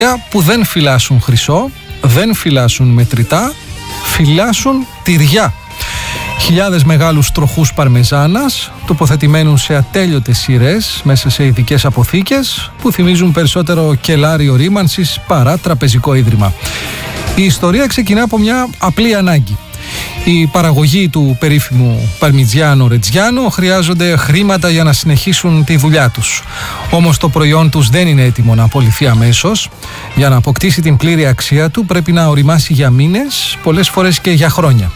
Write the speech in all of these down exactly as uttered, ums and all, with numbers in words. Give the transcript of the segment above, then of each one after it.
που δεν φυλάσσουν χρυσό, δεν φυλάσσουν μετρητά, φυλάσσουν τυριά. Χιλιάδες μεγάλους τροχούς παρμεζάνας τοποθετημένους σε ατέλειωτες σειρές μέσα σε ειδικές αποθήκες που θυμίζουν περισσότερο κελάριο ρήμανσης παρά τραπεζικό ίδρυμα. Η ιστορία ξεκινά από μια απλή ανάγκη. Οι παραγωγοί του περίφημου Παρμιτζιάνο Ρετζιάνο χρειάζονται χρήματα για να συνεχίσουν τη δουλειά τους. Όμως το προϊόν τους δεν είναι έτοιμο να απολυθεί αμέσως. Για να αποκτήσει την πλήρη αξία του πρέπει να οριμάσει για μήνες, πολλές φορές και για χρόνια.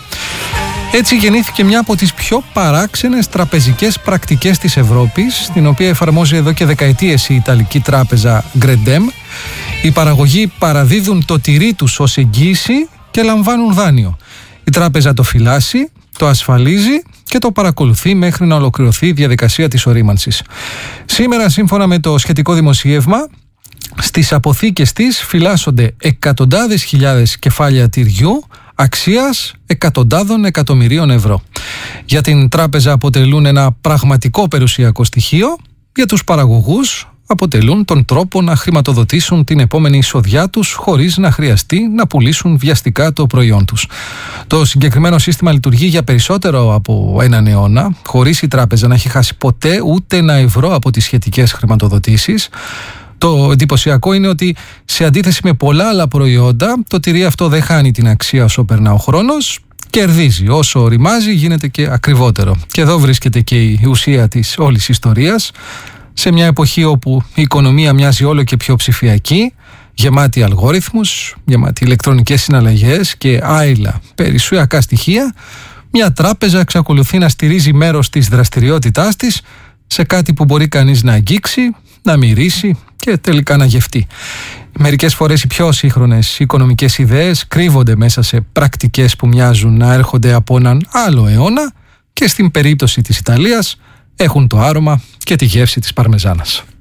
Έτσι γεννήθηκε μια από τις πιο παράξενες τραπεζικές πρακτικές της Ευρώπης, την οποία εφαρμόζει εδώ και δεκαετίες η Ιταλική τράπεζα Grendem. Οι παραγωγοί παραδίδουν το τυρί τους ως εγγύηση και λαμβάνουν δάνειο. Η τράπεζα το φυλάσσει, το ασφαλίζει και το παρακολουθεί μέχρι να ολοκληρωθεί η διαδικασία της ορίμανσης. Σήμερα, σύμφωνα με το σχετικό δημοσίευμα, στις αποθήκες της φυλάσσονται εκατοντάδες χιλιάδες κεφάλια τυριού αξίας εκατοντάδων εκατομμυρίων ευρώ. Για την τράπεζα αποτελούν ένα πραγματικό περιουσιακό στοιχείο, για τους παραγωγούς αποτελούν τον τρόπο να χρηματοδοτήσουν την επόμενη εισοδιά τους χωρίς να χρειαστεί να πουλήσουν βιαστικά το προϊόν τους. Το συγκεκριμένο σύστημα λειτουργεί για περισσότερο από έναν αιώνα, χωρίς η τράπεζα να έχει χάσει ποτέ ούτε ένα ευρώ από τις σχετικές χρηματοδοτήσεις. Το εντυπωσιακό είναι ότι σε αντίθεση με πολλά άλλα προϊόντα, το τυρί αυτό δεν χάνει την αξία όσο περνά ο χρόνος, κερδίζει. Όσο οριμάζει γίνεται και ακριβότερο. Και εδώ βρίσκεται και η ουσία της όλης ιστορίας. Σε μια εποχή όπου η οικονομία μοιάζει όλο και πιο ψηφιακή, γεμάτη αλγόριθμους, γεμάτη ηλεκτρονικές συναλλαγές και άειλα περιουσιακά στοιχεία, μια τράπεζα εξακολουθεί να στηρίζει μέρος της δραστηριότητάς της σε κάτι που μπορεί κανείς να αγγίξει, να μυρίσει και τελικά να γευτεί. Μερικές φορές οι πιο σύγχρονες οικονομικές ιδέες κρύβονται μέσα σε πρακτικές που μοιάζουν να έρχονται από έναν άλλο αιώνα και στην περίπτωση της Ιταλίας έχουν το άρωμα και τη γεύση της παρμεζάνας.